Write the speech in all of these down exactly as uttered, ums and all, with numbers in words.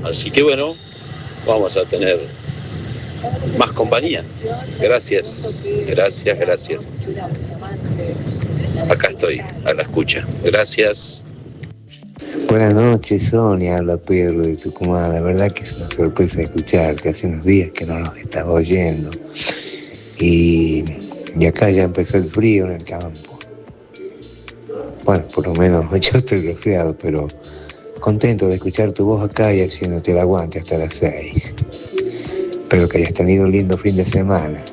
Así que bueno, vamos a tener más compañía. Gracias, gracias, gracias. Acá estoy, a la escucha. Gracias. Buenas noches, Sonia, habla Pedro de Tucumán. La verdad que es una sorpresa escucharte. Hace unos días que no nos estaba oyendo. Y, y acá ya empezó el frío en el campo. Bueno, por lo menos yo estoy resfriado, pero contento de escuchar tu voz acá y haciéndote el aguante hasta las seis. Espero que hayas tenido un lindo fin de semana.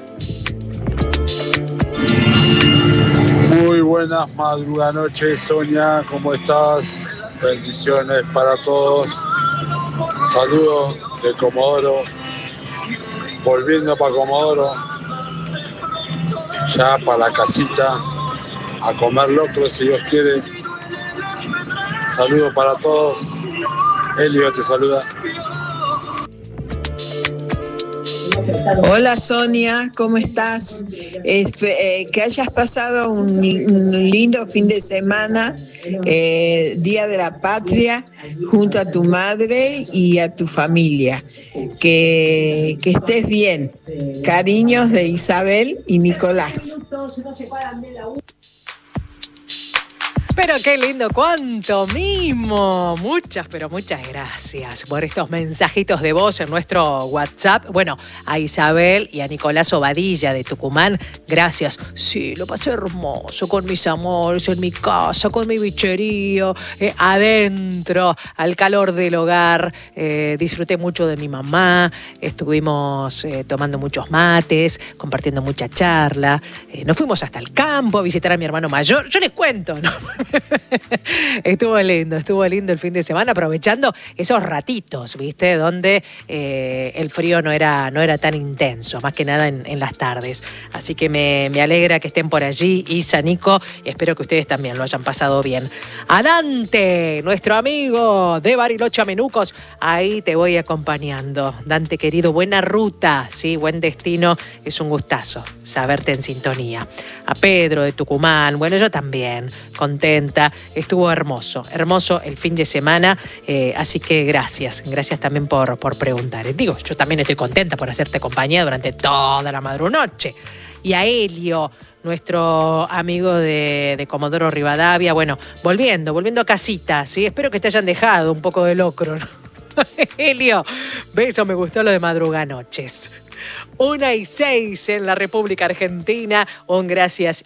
Muy buenas madrugadas noches, Sonia, ¿cómo estás? Bendiciones para todos. Saludos de Comodoro. Volviendo para Comodoro. Ya para la casita. A comer locro si Dios quiere. Saludos para todos. Elio te saluda. Hola Sonia, ¿cómo estás? Eh, que hayas pasado un, un lindo fin de semana, eh, Día de la Patria, junto a tu madre y a tu familia. Que, que estés bien. Cariños de Isabel y Nicolás. Pero qué lindo, cuánto mimo. Muchas, pero muchas gracias por estos mensajitos de voz en nuestro WhatsApp. Bueno, a Isabel y a Nicolás Obadilla de Tucumán, gracias. Sí, lo pasé hermoso con mis amores, en mi casa, con mi bicherío, eh, adentro, al calor del hogar. Eh, disfruté mucho de mi mamá, estuvimos eh, tomando muchos mates, compartiendo mucha charla. Eh, nos fuimos hasta el campo a visitar a mi hermano mayor. Yo les cuento, ¿no? Estuvo lindo, estuvo lindo el fin de semana, aprovechando esos ratitos, ¿viste? Donde eh, el frío no era, no era tan intenso, más que nada en, en las tardes. Así que me, me alegra que estén por allí, Isa, Nico, y espero que ustedes también lo hayan pasado bien. A Dante, nuestro amigo de Bariloche a Menucos, ahí te voy acompañando. Dante, querido, buena ruta, ¿sí? Buen destino, es un gustazo saberte en sintonía. A Pedro de Tucumán, bueno, yo también, contento. Estuvo hermoso, hermoso el fin de semana, eh, así que gracias, gracias también por, por preguntar. Digo, yo también estoy contenta por hacerte compañía durante toda la madrunoche. Y a Elio, nuestro amigo de, de Comodoro Rivadavia, bueno, volviendo, volviendo a casita, ¿sí? Espero que te hayan dejado un poco de locro, ¿no? Elio, beso, me gustó lo de madruganoches. Una y seis en la República Argentina. Un gracias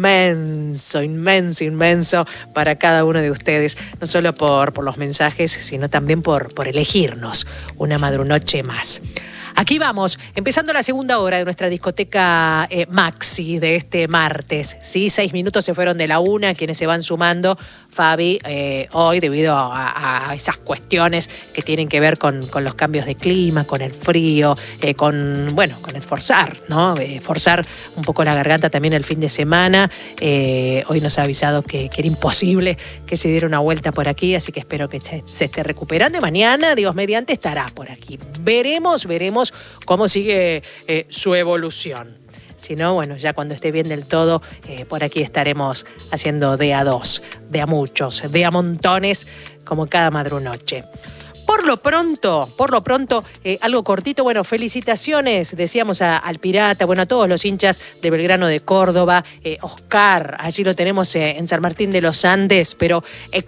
inmenso, inmenso, inmenso para cada uno de ustedes. No solo por, por los mensajes, sino también por, por elegirnos una madrunoche más. Aquí vamos, empezando la segunda hora de nuestra discoteca eh, Maxi de este martes. ¿Sí? Seis minutos se fueron de la una, quienes se van sumando. Fabi, eh, hoy debido a, a esas cuestiones que tienen que ver con, con los cambios de clima, con el frío, eh, con, bueno, con esforzar, ¿no? Eh, forzar un poco la garganta también el fin de semana. Eh, hoy nos ha avisado que, que era imposible que se diera una vuelta por aquí, así que espero que se, se esté recuperando. Y mañana, Dios mediante, estará por aquí. Veremos, veremos cómo sigue eh, su evolución. Si no, bueno, ya cuando esté bien del todo, eh, por aquí estaremos haciendo de a dos, de a muchos, de a montones, como cada madrunoche. Por lo pronto, por lo pronto, eh, algo cortito, bueno, felicitaciones, decíamos a, al Pirata, bueno, a todos los hinchas de Belgrano de Córdoba, eh, Oscar, allí lo tenemos eh, en San Martín de los Andes, pero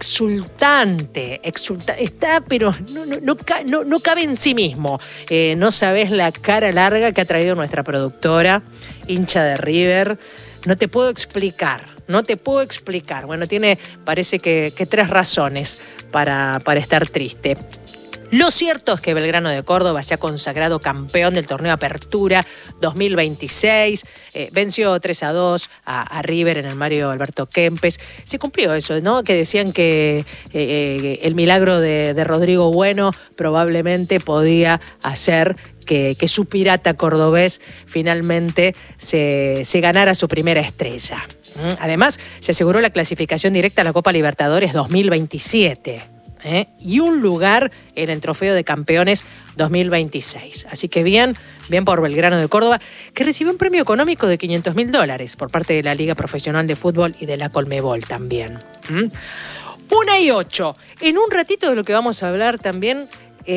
exultante, exultante, está, pero no, no, no, no, no cabe en sí mismo, eh, no sabés la cara larga que ha traído nuestra productora, hincha de River, no te puedo explicar. No te puedo explicar. Bueno, tiene, parece que, que tres razones para, para estar triste. Lo cierto es que Belgrano de Córdoba se ha consagrado campeón del torneo Apertura dos mil veintiséis, eh, venció tres a dos a, a River en el Mario Alberto Kempes. Se cumplió eso, ¿no? Que decían que eh, el milagro de, de Rodrigo Bueno probablemente podía hacer que, que su Pirata cordobés finalmente se, se ganara su primera estrella. Además, se aseguró la clasificación directa a la Copa Libertadores dos mil veintisiete. ¿Eh? Y un lugar en el Trofeo de Campeones dos mil veintiséis. Así que bien, bien por Belgrano de Córdoba, que recibió un premio económico de quinientos mil dólares por parte de la Liga Profesional de Fútbol y de la Colmebol también. ¿Mm? Una y ocho. En un ratito de lo que vamos a hablar también